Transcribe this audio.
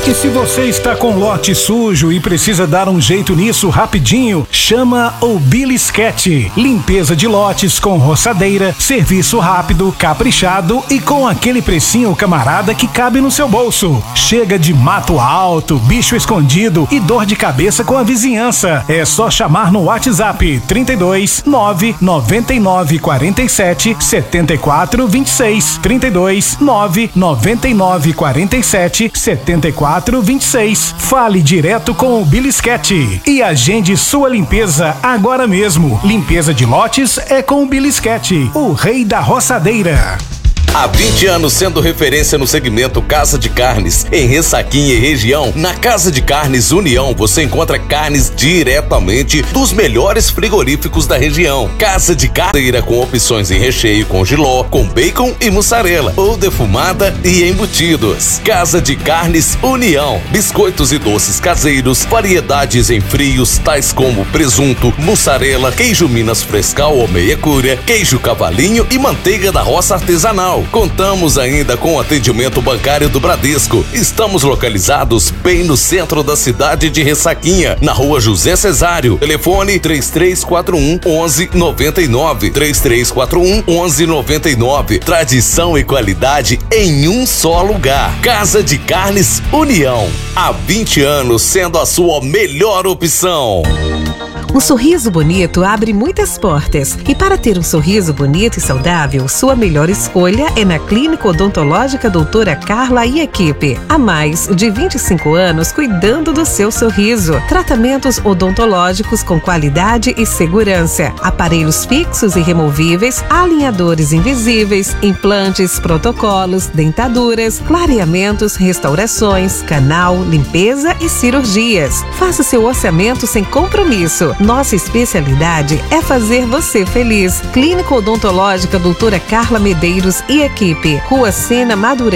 E se você está com lote sujo e precisa dar um jeito nisso rapidinho, chama o Bilisquete. Limpeza de lotes com roçadeira, serviço rápido, caprichado e com aquele precinho camarada que cabe no seu bolso. Chega de mato alto, bicho escondido e dor de cabeça com a vizinhança. É só chamar no WhatsApp 32 999 47 74 26. 32 999 47 74 26. Fale direto com o Bilisquete e agende sua limpeza agora mesmo. Limpeza de lotes é com o Bilisquete, o rei da roçadeira. Há 20 anos sendo referência no segmento Casa de Carnes, em Ressaquinha e região, na Casa de Carnes União você encontra carnes diretamente dos melhores frigoríficos da região. Casa de Carneira com opções em recheio com jiló, com bacon e mussarela, ou defumada e embutidos. Casa de Carnes União, biscoitos e doces caseiros, variedades em frios, tais como presunto, mussarela, queijo Minas Frescal ou meia cura, queijo cavalinho e manteiga da roça artesanal. Contamos ainda com o atendimento bancário do Bradesco. Estamos localizados bem no centro da cidade de Ressaquinha, na rua José Cesário. Telefone 3341 1199. 3341 1199. Tradição e qualidade em um só lugar. Casa de Carnes União. Há 20 anos sendo a sua melhor opção. Um sorriso bonito abre muitas portas. E para ter um sorriso bonito e saudável, sua melhor escolha é na Clínica Odontológica Doutora Carla e equipe. Há mais de 25 anos cuidando do seu sorriso. Tratamentos odontológicos com qualidade e segurança. Aparelhos fixos e removíveis, alinhadores invisíveis, implantes, protocolos, dentaduras, clareamentos, restaurações, canal, limpeza e cirurgias. Faça seu orçamento sem compromisso. Nossa especialidade é fazer você feliz. Clínica Odontológica Doutora Carla Medeiros e equipe. Rua Sena Madureira.